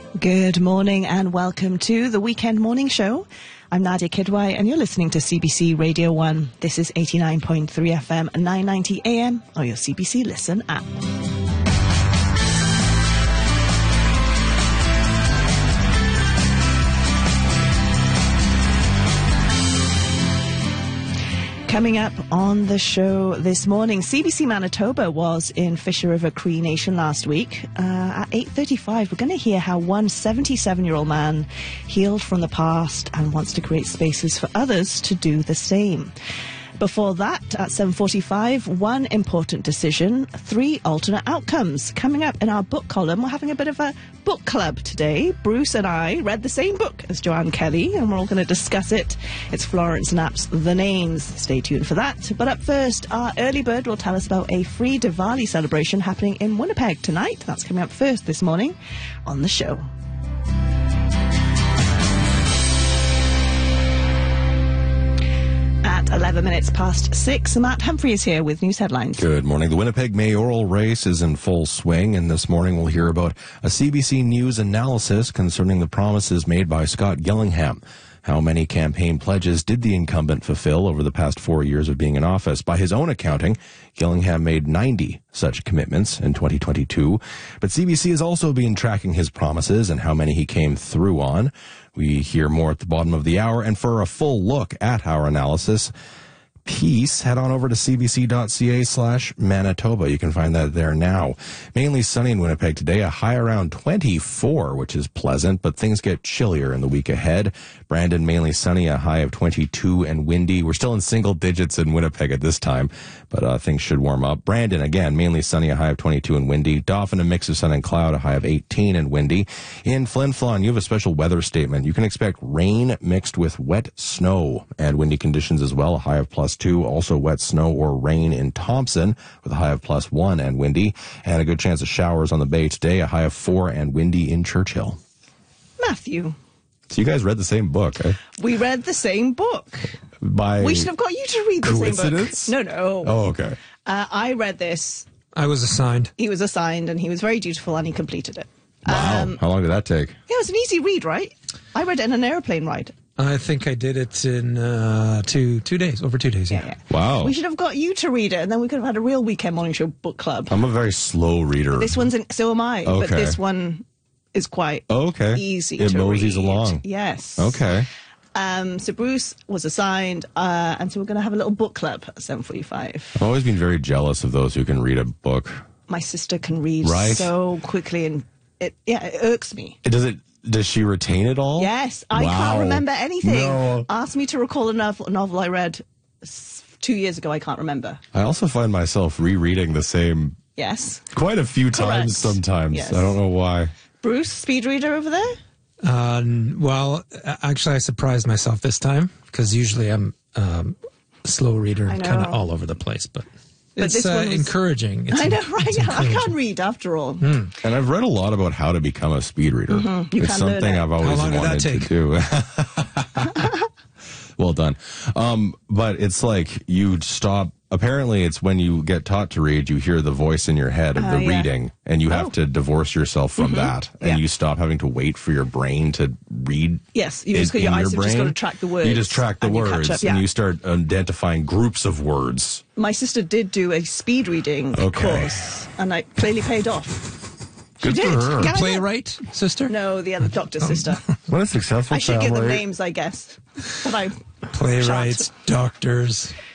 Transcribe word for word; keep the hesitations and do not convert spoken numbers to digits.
Good morning and welcome to the Weekend Morning Show. I'm Nadia Kidwai and you're listening to C B C Radio one. This is eighty-nine point three F M, nine ninety A M or your C B C Listen app. Coming up on the show this morning, C B C Manitoba was in Fisher River Cree Nation last week. Uh, at eight thirty-five, we're going to hear how one seventy-seven-year-old man healed from the past and wants to create spaces for others to do the same. Before that, at seven forty-five, one important decision, three alternate outcomes. Coming up in our book column, we're having a bit of a book club today. Bruce and I read the same book as Joanne Kelly, and we're all going to discuss it. It's Florence Knapp's The Names. Stay tuned for that. But up first, our early bird will tell us about a free Diwali celebration happening in Winnipeg tonight. That's coming up first this morning on the show. At eleven minutes past six, Matt Humphrey is here with news headlines. Good morning. The Winnipeg mayoral race is in full swing, and this morning we'll hear about a C B C News analysis concerning the promises made by Scott Gillingham. How many campaign pledges did the incumbent fulfill over the past four years of being in office? By his own accounting, Gillingham made ninety such commitments in twenty twenty-two. But C B C has also been tracking his promises and how many he came through on. We hear more at the bottom of the hour. And for a full look at our analysis piece, head on over to cbc.ca slash Manitoba. You can find that there now. Mainly sunny in Winnipeg today, a high around twenty-four, which is pleasant, but things get chillier in the week ahead. Brandon, mainly sunny, a high of twenty-two, and windy. We're still in single digits in Winnipeg at this time, but uh, things should warm up. Brandon, again, mainly sunny, a high of twenty-two and windy. Dauphin, a mix of sun and cloud, a high of eighteen and windy. In Flin Flon, you have a special weather statement. You can expect rain mixed with wet snow and windy conditions as well, a high of plus two. Also wet snow or rain in Thompson with a high of plus one and windy. And a good chance of showers on the bay today, a high of four and windy in Churchill. Matthew. So you guys read the same book, eh? We read the same book. By We should have got you to read the same book. coincidence? No, no. Oh, okay. Uh, I read this. I was assigned. He was assigned, and he was very dutiful, and he completed it. Wow. Um, How long did that take? Yeah, it was an easy read, right? I read it in an airplane ride. I think I did it in uh, two two days, over two days. Yeah. Yeah, yeah. Wow. We should have got you to read it, and then we could have had a real Weekend Morning Show book club. I'm a very slow reader. This one's in, so am I, but Okay. this one is quite Okay. easy It to moseys read. along. Yes. Okay. Um, so Bruce was assigned, uh, and so we're going to have a little book club at seven forty-five. I've always been very jealous of those who can read a book. My sister can read Right. so quickly, and it yeah, it irks me. Does it? Does she retain it all? Yes, I Wow. can't remember anything. No. Ask me to recall a novel, a novel I read s- two years ago. I can't remember. I also find myself rereading the same Yes. quite a few Correct. times sometimes. Yes. I don't know why. Bruce, speed reader over there? Uh, well, actually, I surprised myself this time because usually I'm um, a slow reader I and kind know. of all over the place. But, But it's this uh, one was- encouraging. It's I know, en- right? it's I encouraging. can't read after all. And I've read a lot about how to become a speed reader. Mm-hmm. You It's can learn something it. I've always long did that wanted to take? do. Well done. Um, but it's like you stop. Apparently, it's when you get taught to read, you hear the voice in your head of Oh, the yeah. reading, and you have Oh. to divorce yourself from that, and Yeah. you stop having to wait for your brain to read. Yes, you in- just got in your your eyes have just got brain. to track the words. You just track the and you catch words, up, yeah. and you start identifying groups of words. My sister did do a speed reading Okay. course, and it clearly paid off. Good she for did. her. Yeah, I know. Playwright, sister? No, the other doctor's sister. What a successful I should give them family. names, I guess. But I Playwrights, doctors.